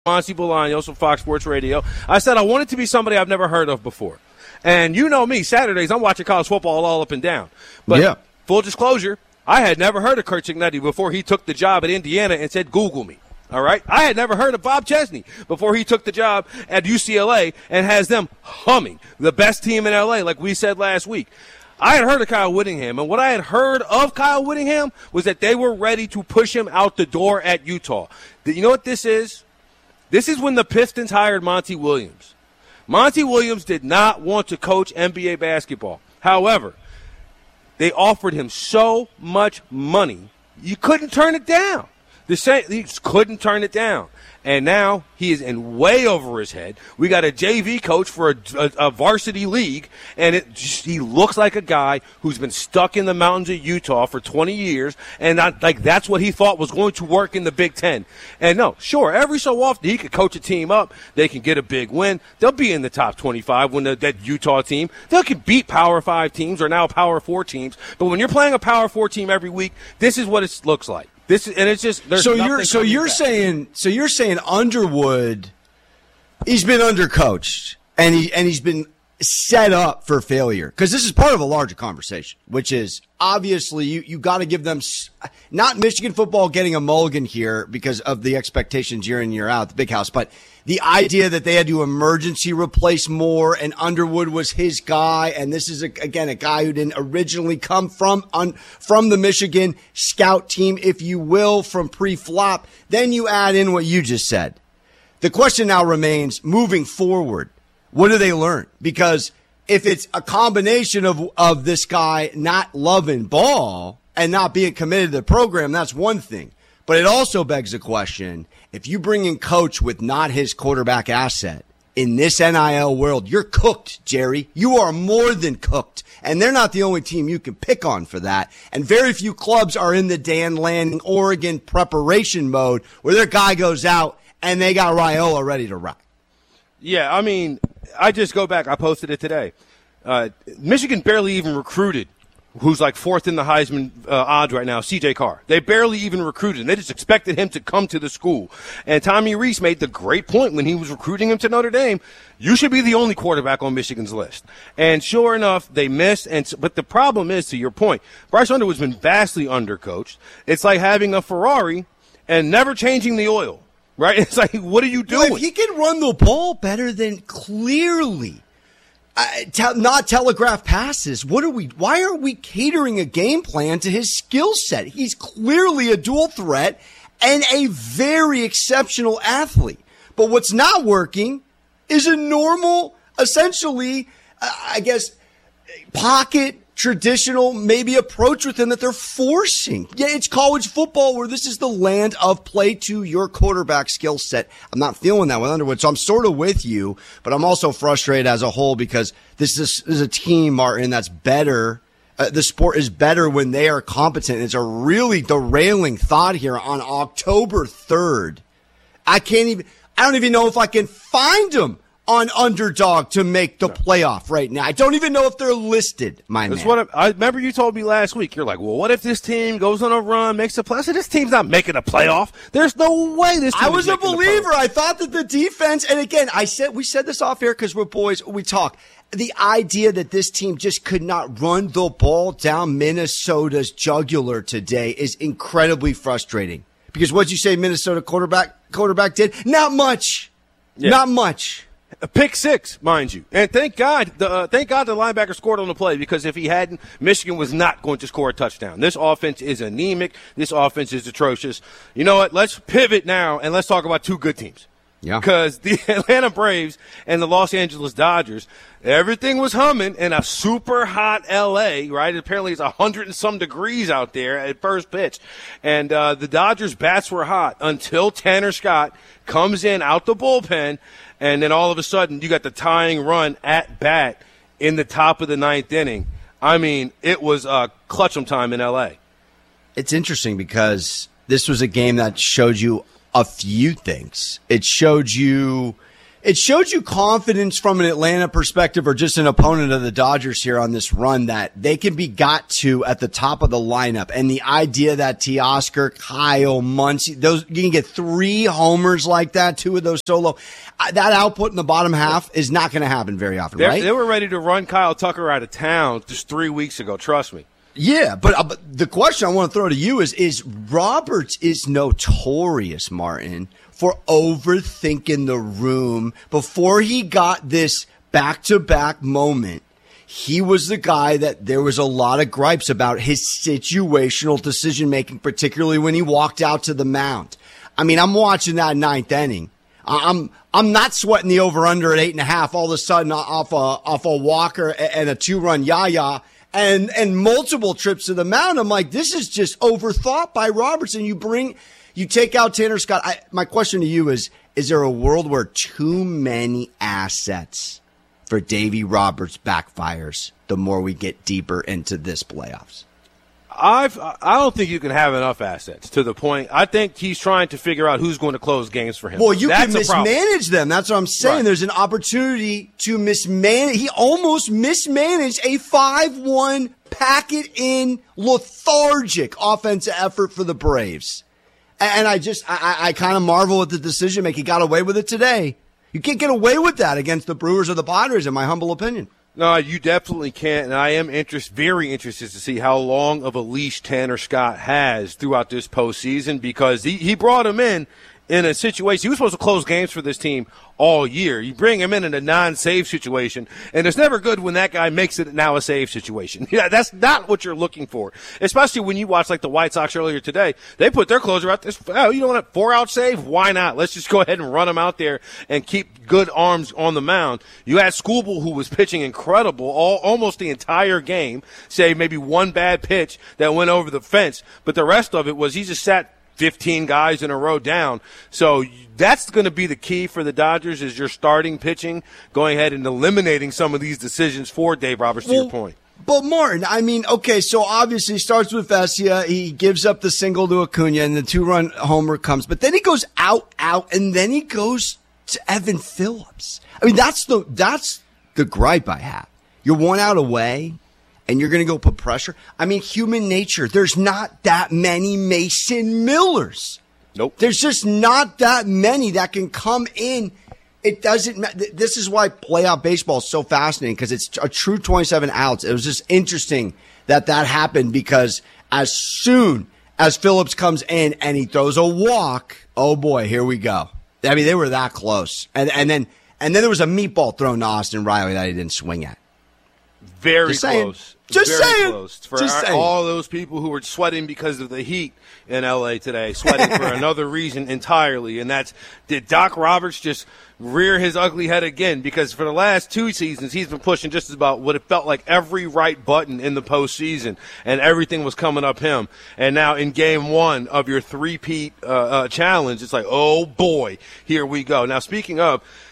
Monty Bolaños from Fox Sports Radio. I said I wanted to be somebody I've never heard of before. And you know me, Saturdays I'm watching college football all up and down. But full disclosure, I had never heard of Curt Cignetti before he took the job at Indiana and said, Google me. All right? I had never heard of Bob Chesney before he took the job at UCLA and has them humming, the best team in L.A., like we said last week. I had heard of Kyle Whittingham, and what I had heard of Kyle Whittingham was that they were ready to push him out the door at Utah. You know what this is? This is when the Pistons hired Monty Williams. Monty Williams did not want to coach NBA basketball. However, they offered him so much money, you couldn't turn it down. He couldn't turn it down. And now he is in way over his head. We got a JV coach for a varsity league, and he looks like a guy who's been stuck in the mountains of Utah for 20 years, and that's what he thought was going to work in the Big Ten. And no, sure, every so often he could coach a team up. They can get a big win. They'll be in the top 25 when that Utah team. They can beat Power 5 teams or now Power 4 teams. But when you're playing a Power 4 team every week, this is what it looks like. It's just so you're saying Underwood, he's been undercoached and he's been set up for failure, because this is part of a larger conversation, which is obviously you got to give them not Michigan football getting a mulligan here because of the expectations year in year out, the big house, but the idea that they had to emergency replace Moore and Underwood was his guy. And this is, again, a guy who didn't originally come from the Michigan scout team, if you will, from pre-flop. Then you add in what you just said. The question now remains, moving forward, what do they learn? Because if it's a combination of this guy not loving ball and not being committed to the program, that's one thing. But it also begs the question, if you bring in coach with not his quarterback asset in this NIL world, you're cooked, Jerry. You are more than cooked. And they're not the only team you can pick on for that. And very few clubs are in the Dan Lanning, Oregon preparation mode where their guy goes out and they got Raiola ready to rock. Yeah, I mean, I just go back. I posted it today. Michigan barely even recruited who's like fourth in the Heisman odds right now, C.J. Carr. They barely even recruited him. They just expected him to come to the school. And Tommy Rees made the great point when he was recruiting him to Notre Dame, you should be the only quarterback on Michigan's list. And sure enough, they missed. But the problem is, to your point, Bryce Underwood's been vastly undercoached. It's like having a Ferrari and never changing the oil, right? It's like, what are you doing? Well, if he can run the ball better than clearly not telegraph passes. Why are we catering a game plan to his skill set? He's clearly a dual threat and a very exceptional athlete. But what's not working is a normal, essentially, pocket, traditional, maybe approach with him that they're forcing. Yeah, it's college football where this is the land of play to your quarterback skill set. I'm not feeling that with Underwood, so I'm sort of with you, but I'm also frustrated as a whole because this is a team, Martin, that's better. The sport is better when they are competent. It's a really derailing thought here on October 3rd. I don't even know if I can find them on Underdog to make the playoff right now. I don't even know if they're listed, That's what I remember you told me last week. You're like, well, what if this team goes on a run, makes a play? I said, this team's not making a playoff. There's no way this team I was a believer. I thought that the defense, and again, we said this off air because we're boys, we talk. The idea that this team just could not run the ball down Minnesota's jugular today is incredibly frustrating. Because what'd you say Minnesota quarterback did? Not much. Yeah. Not much. A pick six, mind you. And thank God the linebacker scored on the play, because if he hadn't, Michigan was not going to score a touchdown. This offense is anemic. This offense is atrocious. You know what? Let's pivot now, and let's talk about two good teams. Yeah. Because the Atlanta Braves and the Los Angeles Dodgers, everything was humming in a super hot L.A., right? Apparently it's 100 and some degrees out there at first pitch. And the Dodgers' bats were hot until Tanner Scott comes in out the bullpen, and then all of a sudden you got the tying run at bat in the top of the ninth inning. I mean, it was clutch-em time in L.A. It's interesting because this was a game that showed you a few things. It showed you It showed you confidence from an Atlanta perspective or just an opponent of the Dodgers here on this run that they can be got to at the top of the lineup. And the idea that Teoscar, Kyle, Muncy, those, you can get 3 homers like that, 2 of those solo. That output in the bottom half is not going to happen very often, right? They were ready to run Kyle Tucker out of town just 3 weeks ago. Trust me. Yeah, but the question I want to throw to you is Roberts is notorious, Martin, for overthinking the room. Before he got this back-to-back moment, he was the guy that there was a lot of gripes about his situational decision-making, particularly when he walked out to the mound. I mean, I'm watching that 9th inning. I'm not sweating the over-under at 8.5 all of a sudden off a walker and a 2-run yaya and multiple trips to the mound. I'm like, this is just overthought by Roberts. And you take out Tanner Scott. My question to you is there a world where too many assets for Davey Roberts backfires the more we get deeper into this playoffs? I don't think you can have enough assets to the point. I think he's trying to figure out who's going to close games for him. Well, you can mismanage them. That's what I'm saying. Right. There's an opportunity to mismanage. He almost mismanaged a 5-1 pack-it-in lethargic offensive effort for the Braves. And I kind of marvel at the decision making. He got away with it today. You can't get away with that against the Brewers or the Padres, in my humble opinion. No, you definitely can't, and I am very interested to see how long of a leash Tanner Scott has throughout this postseason, because he brought him in a situation. He was supposed to close games for this team all year. You bring him in a non-save situation, and it's never good when that guy makes it now a save situation. Yeah, that's not what you're looking for, especially when you watch like the White Sox earlier today. They put their closer out this. Oh, you don't want a 4-out save? Why not? Let's just go ahead and run him out there and keep good arms on the mound. You had Skubal, who was pitching incredible almost the entire game, say maybe one bad pitch that went over the fence, but the rest of it was he just sat 15 guys in a row down. So that's going to be the key for the Dodgers, is your starting pitching, going ahead and eliminating some of these decisions for Dave Roberts, to your point. But Martin, I mean, okay, so obviously he starts with Vesia. He gives up the single to Acuna, and the 2-run homer comes. But then he goes out, and then he goes to Evan Phillips. I mean, that's the gripe I have. You're 1 out away, and you're going to go put pressure. I mean, human nature. There's not that many Mason Millers. Nope. There's just not that many that can come in. It doesn't matter. This is why playoff baseball is so fascinating, because it's a true 27 outs. It was just interesting that happened, because as soon as Phillips comes in and he throws a walk, oh boy, here we go. I mean, they were that close. And then there was a meatball thrown to Austin Riley that he didn't swing at. Very close. Very close. For all those people who were sweating because of the heat in L.A. today, sweating for another reason entirely, and that's, did Doc Roberts just rear his ugly head again? Because for the last 2 seasons, he's been pushing just about what it felt like every right button in the postseason, and everything was coming up him. And now in game 1 of your three-peat challenge, it's like, oh boy, here we go. Now, speaking of,